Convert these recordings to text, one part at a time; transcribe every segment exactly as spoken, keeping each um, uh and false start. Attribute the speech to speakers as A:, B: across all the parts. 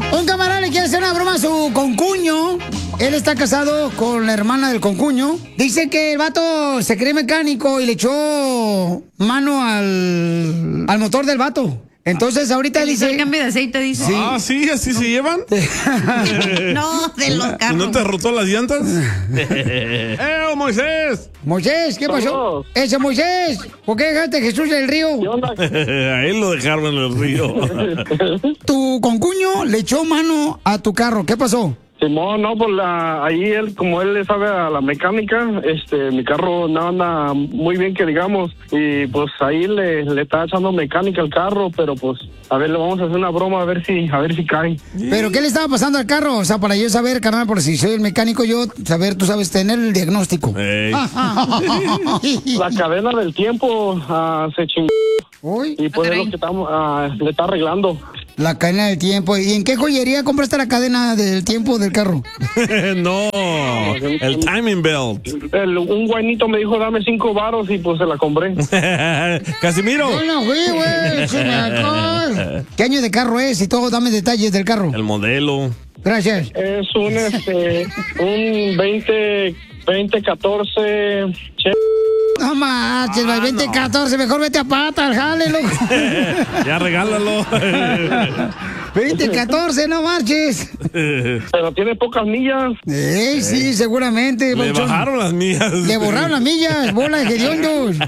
A: Un camarada le quiere hacer una broma a su concuño. Él está casado con la hermana del concuño. Dice que el vato se cree mecánico y le echó mano al, al motor del vato. Entonces ahorita
B: el
A: dice...
B: El cambio de aceite, dice.
A: Sí.
C: Ah, sí, así se llevan.
B: No, de los carros.
C: ¿Y no te rotó las llantas? ¡Eh, Moisés!
A: Moisés, ¿qué pasó? Ese Moisés, ¿por qué dejaste a Jesús del río?
D: ¿Qué onda?
C: A él lo dejaron en el río.
A: Tu concuño le echó mano a tu carro. ¿Qué pasó?
D: Simón, no, pues la, ahí él, como él le sabe a la mecánica, este, mi carro no anda muy bien que digamos, y pues ahí le, le está echando mecánica al carro, pero pues, a ver, le vamos a hacer una broma a ver si, a ver si cae.
A: ¿Pero qué le estaba pasando al carro? O sea, para yo saber, carnal, por si soy el mecánico, yo saber, tú sabes, tener el diagnóstico.
C: Ey.
D: La cadena del tiempo uh, se chingó.
A: Uy.
D: Y pues es lo que estamos, uh, le está arreglando.
A: La cadena del tiempo. ¿Y en qué joyería compraste la cadena del tiempo del carro?
C: No, el timing belt.
D: El, un guainito me dijo, dame cinco varos y pues se la compré.
C: Casimiro.
A: No, no, güey, güey, se me alcohol. ¿Qué año de carro es? Y todo, dame detalles del carro.
C: El modelo.
A: Gracias.
D: Es un, este, un veinte, veinte catorce...
A: No manches, ah, veinte catorce, no. Mejor vete a pata, jale, loco.
C: Ya regálalo.
A: veinte catorce, no marches.
D: Pero tiene pocas millas.
A: Eh, sí, seguramente.
C: Le
A: Bauchón.
C: bajaron las millas.
A: Le borraron las millas, bola de hediondos.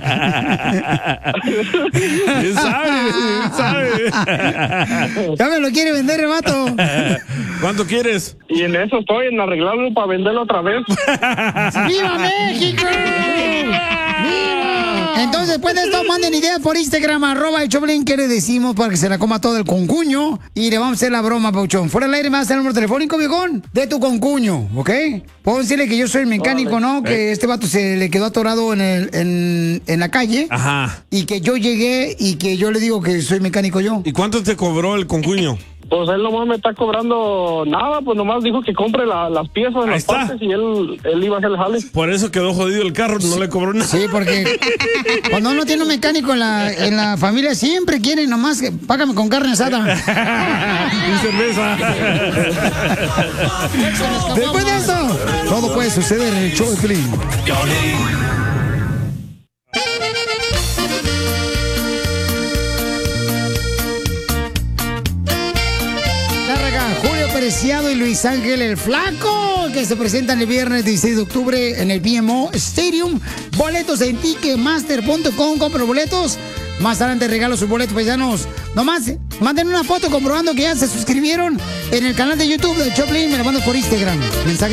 C: ¿Quién sabe? ¿Quién sabe?
A: Ya me lo quiere vender el vato.
C: ¿Cuánto quieres?
D: Y en eso estoy, en arreglarlo para venderlo otra vez.
A: ¡Viva México! ¡Viva! Entonces, después de esto, manden ideas por Instagram, arroba el Choplin, que le decimos para que se la coma todo el concuño. Y le vamos a hacer la broma, Pauchón. Fuera del aire, me vas a dar el número telefónico, viejón, de tu concuño, ¿ok? Puedo decirle que yo soy el mecánico, vale. ¿No? Que este vato se le quedó atorado en, el, en, en la calle.
C: Ajá.
A: Y que yo llegué y que yo le digo que soy mecánico yo.
C: ¿Y cuánto te cobró el concuño?
D: Pues él nomás me está cobrando nada, pues nomás dijo que compre la, las piezas,
C: Ahí
D: las
C: está.
D: partes y él, él iba a hacer el jale.
C: Por eso quedó jodido el carro, no le cobró nada.
A: Sí, porque cuando uno tiene un mecánico en la, en la familia siempre quieren nomás que págame con carne asada.
C: Y cerveza.
A: Después de eso, todo puede suceder en el show de Piolín. Julio Preciado y Luis Ángel el Flaco, que se presentan el viernes dieciséis de octubre en el B M O Stadium. Boletos en ticketmaster punto com, compra boletos. Más adelante regalo sus boletos, paisanos. Nomás manden una foto comprobando que ya se suscribieron en el canal de YouTube de Choplin. Me lo mando por Instagram. Mensaje